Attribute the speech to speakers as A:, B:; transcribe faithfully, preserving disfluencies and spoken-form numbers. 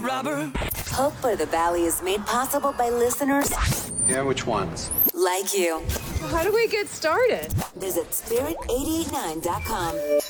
A: robber.
B: Hope by the Valley is made possible by listeners
C: Yeah, which ones?
B: like you.
D: How do we get started?
B: Visit spirit eight eight nine dot com.